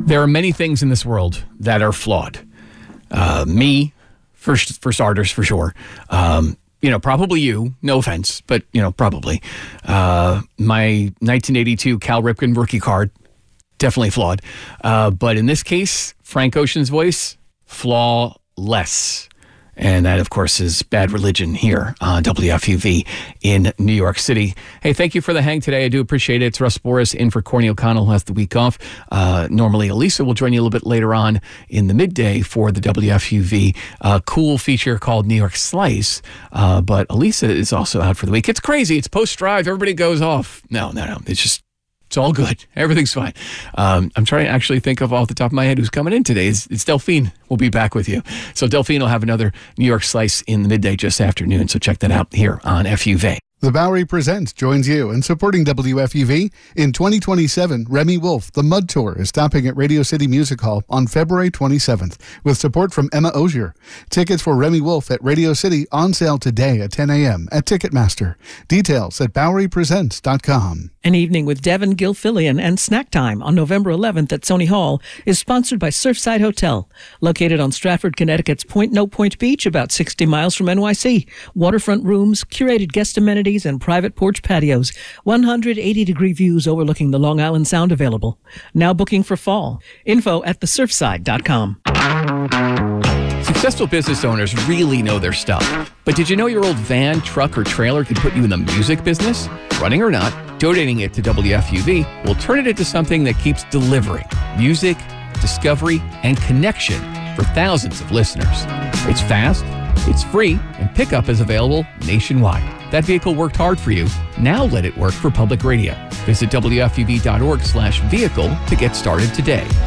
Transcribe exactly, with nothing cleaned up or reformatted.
There are many things in this world that are flawed. Uh, me, first for starters, for sure. Um, you know, probably you. No offense, but, you know, probably. Uh, my nineteen eighty-two Cal Ripken rookie card, definitely flawed. Uh, but in this case, Frank Ocean's voice, flawless. And that, of course, is Bad Religion here on W F U V in New York City. Hey, thank you for the hang today. I do appreciate it. It's Russ Boris in for Courtney O'Connell, who has the week off. Uh, normally, Elisa will join you a little bit later on in the midday for the W F U V uh, cool feature called New York Slice. Uh, but Elisa is also out for the week. It's crazy. It's post-drive. Everybody goes off. No, no, no. It's just... It's all good. Everything's fine. Um, I'm trying to actually think of off the top of my head who's coming in today. It's, it's Delphine. We'll be back with you. So Delphine will have another New York Slice in the midday just afternoon. So check that out here on F U V. The Bowery Presents joins you in supporting W F U V. In twenty twenty-seven, Remy Wolf, The Mud Tour, is stopping at Radio City Music Hall on February twenty-seventh with support from Emma Ogier. Tickets for Remy Wolf at Radio City on sale today at ten a.m. at Ticketmaster. Details at bowery presents dot com. An evening with Devin Gilfillian and Snack Time on November eleventh at Sony Hall is sponsored by Surfside Hotel, located on Stratford, Connecticut's Point No Point Beach, about sixty miles from N Y C. Waterfront rooms, curated guest amenities, and private porch patios. one hundred eighty degree views overlooking the Long Island Sound available. Now booking for fall. Info at the surfside dot com. Successful business owners really know their stuff. But did you know your old van, truck, or trailer could put you in the music business? Running or not, donating it to W F U V will turn it into something that keeps delivering music, discovery, and connection for thousands of listeners. It's fast, it's free, and pickup is available nationwide. That vehicle worked hard for you. Now let it work for public radio. Visit W F U V dot org slash vehicle to get started today.